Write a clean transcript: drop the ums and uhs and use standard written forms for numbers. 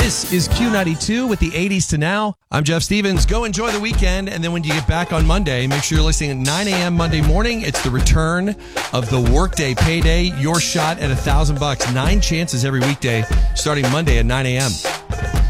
This is Q92 with the 80s to now. I'm Jeff Stevens. Go enjoy the weekend, and then when you get back on Monday, make sure you're listening at 9 a.m. Monday morning. It's the return of the Workday Payday. Your shot at $1,000. 9 chances every weekday, starting Monday at 9 a.m.